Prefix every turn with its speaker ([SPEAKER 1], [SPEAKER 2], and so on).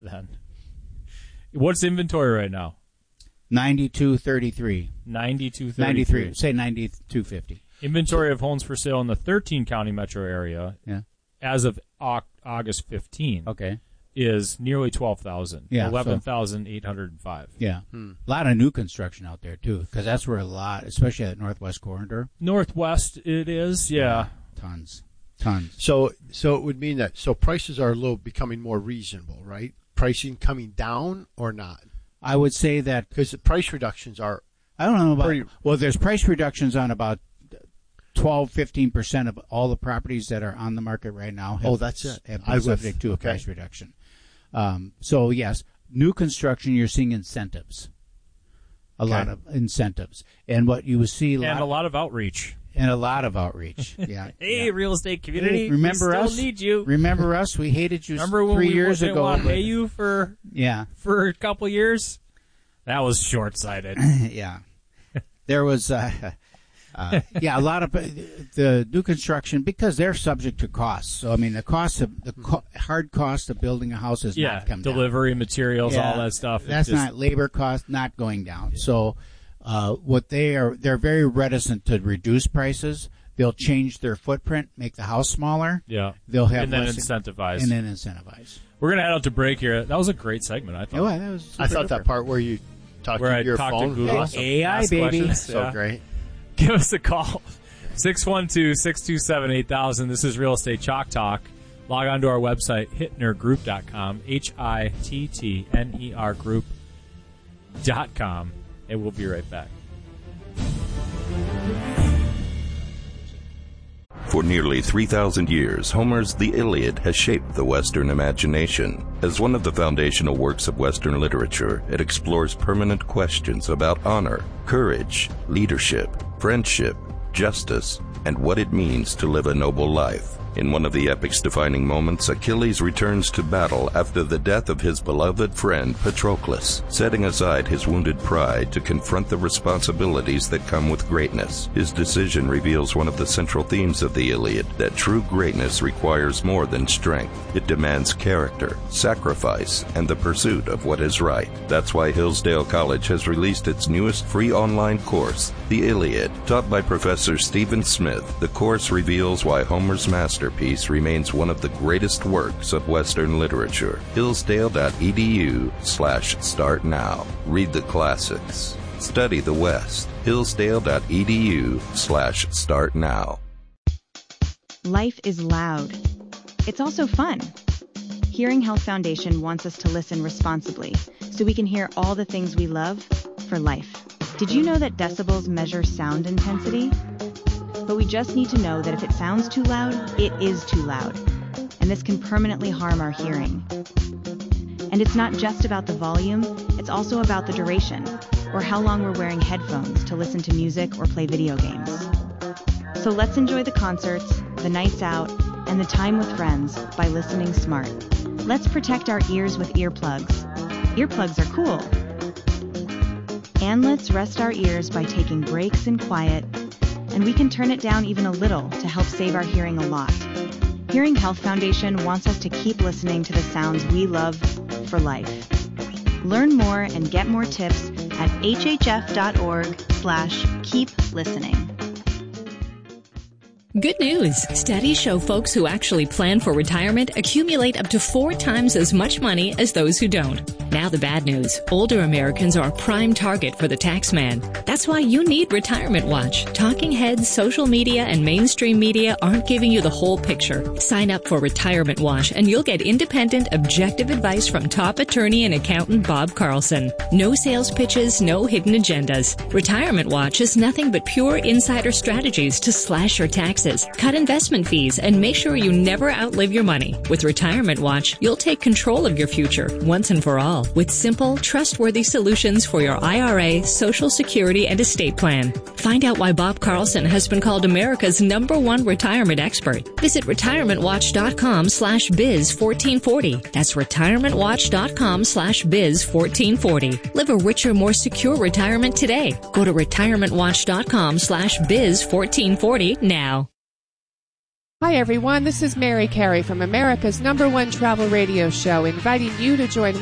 [SPEAKER 1] then. What's inventory right now?
[SPEAKER 2] 9233.
[SPEAKER 1] 9233.
[SPEAKER 2] Say 9250.
[SPEAKER 1] Inventory of homes for sale in the 13-county metro area as of August 15 is nearly 12,000.
[SPEAKER 2] Yeah,
[SPEAKER 1] 11,805.
[SPEAKER 2] Yeah. A lot of new construction out there, too, because that's where a lot, especially at Northwest Corridor.
[SPEAKER 1] Northwest it is, yeah.
[SPEAKER 2] Tons.
[SPEAKER 3] So it would mean that prices are becoming more reasonable, right? Pricing coming down or not?
[SPEAKER 2] I would say that
[SPEAKER 3] because the price reductions are.
[SPEAKER 2] I don't know about. Well, there's price reductions on about 12-15% of all the properties that are on the market right now.
[SPEAKER 3] That's it.
[SPEAKER 2] Have been subject to a price reduction. So yes, new construction you're seeing incentives, a lot of incentives, and what you will see
[SPEAKER 1] a lot of outreach.
[SPEAKER 2] Yeah.
[SPEAKER 1] Hey, real estate community.
[SPEAKER 2] Remember
[SPEAKER 1] we
[SPEAKER 2] us?
[SPEAKER 1] Still need you.
[SPEAKER 2] Remember us? We hated you.
[SPEAKER 1] Remember when
[SPEAKER 2] 3
[SPEAKER 1] we
[SPEAKER 2] years
[SPEAKER 1] didn't
[SPEAKER 2] ago?
[SPEAKER 1] Want to pay you for a couple years? That was short-sighted.
[SPEAKER 2] Yeah. There was a lot of the new construction because they're subject to costs. So I mean, the cost of hard cost of building a house has not come down.
[SPEAKER 1] Delivery materials, all that stuff.
[SPEAKER 2] That's not labor cost, not going down. Yeah. So. They're very reticent to reduce prices. They'll change their footprint, make the house smaller.
[SPEAKER 1] Yeah.
[SPEAKER 2] They'll have
[SPEAKER 1] and then incentivize.
[SPEAKER 2] We're
[SPEAKER 1] going to head out to break here. That was a great segment, I thought.
[SPEAKER 2] That was
[SPEAKER 3] I thought that part where you talked to your phone.
[SPEAKER 1] To Google.
[SPEAKER 3] Awesome.
[SPEAKER 2] AI, baby.
[SPEAKER 1] Questions.
[SPEAKER 3] So great.
[SPEAKER 1] Give us a call. 612-627-8000. This is Real Estate Chalk Talk. Log on to our website, hittnergroup.com, HITTNER group.com. And we'll be right back.
[SPEAKER 4] For nearly 3,000 years, Homer's The Iliad has shaped the Western imagination. As one of the foundational works of Western literature, it explores permanent questions about honor, courage, leadership, friendship, justice, and what it means to live a noble life. In one of the epic's defining moments, Achilles returns to battle after the death of his beloved friend Patroclus, setting aside his wounded pride to confront the responsibilities that come with greatness. His decision reveals one of the central themes of the Iliad, that true greatness requires more than strength. It demands character, sacrifice, and the pursuit of what is right. That's why Hillsdale College has released its newest free online course, The Iliad. Taught by Professor Stephen Smith, the course reveals why Homer's masterpiece remains one of the greatest works of Western literature. Hillsdale.edu/start now. Read the classics. Study the West. Hillsdale.edu/start now.
[SPEAKER 5] Life is loud. It's also fun. Hearing Health Foundation wants us to listen responsibly so we can hear all the things we love for life. Did you know that decibels measure sound intensity? But we just need to know that if it sounds too loud, it is too loud. And this can permanently harm our hearing. And it's not just about the volume, it's also about the duration, or how long we're wearing headphones to listen to music or play video games. So let's enjoy the concerts, the nights out, and the time with friends by listening smart. Let's protect our ears with earplugs. Earplugs are cool. And let's rest our ears by taking breaks in quiet, and we can turn it down even a little to help save our hearing a lot. Hearing Health Foundation wants us to keep listening to the sounds we love for life. Learn more and get more tips at hhf.org/keep-listening.
[SPEAKER 6] Good news. Studies show folks who actually plan for retirement accumulate up to 4 times as much money as those who don't. Now the bad news. Older Americans are a prime target for the tax man. That's why you need Retirement Watch. Talking heads, social media, and mainstream media aren't giving you the whole picture. Sign up for Retirement Watch and you'll get independent, objective advice from top attorney and accountant Bob Carlson. No sales pitches, no hidden agendas. Retirement Watch is nothing but pure insider strategies to slash your taxes, cut investment fees, and make sure you never outlive your money. With Retirement Watch, you'll take control of your future once and for all with simple, trustworthy solutions for your IRA, Social Security, and estate plan. Find out why Bob Carlson has been called America's #1 retirement expert. Visit retirementwatch.com/biz1440. That's retirementwatch.com/biz1440. Live a richer, more secure retirement today. Go to retirementwatch.com/biz1440 now.
[SPEAKER 7] Hi everyone, this is Mary Carey from America's #1 travel radio show, inviting you to join